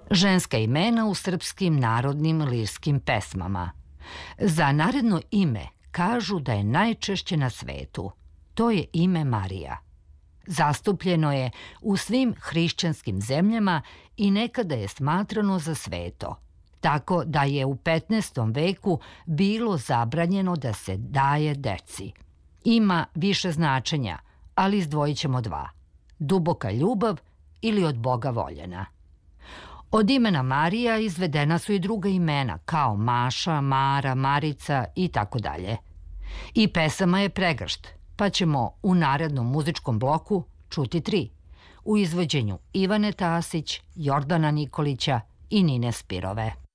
Ženska imena u srpskim narodnim lirskim pesmama. Za naredno ime kažu da je najčešće na svetu. To je ime Marija. Zastupljeno je u svim hrišćanskim zemljama i nekada je smatrano za sveto, tako da je u 15. veku bilo zabranjeno da se daje deci. Ima više značenja, ali izdvojit ćemo dva. Duboka ljubav ili od Boga voljena. Od imena Marija izvedena su i druga imena, kao Maša, Mara, Marica i tako dalje. I pesama je pregršt, pa ćemo u narednom muzičkom bloku čuti 3, u izvođenju Ivane Tasić, Jordana Nikolića i Nine Spirove.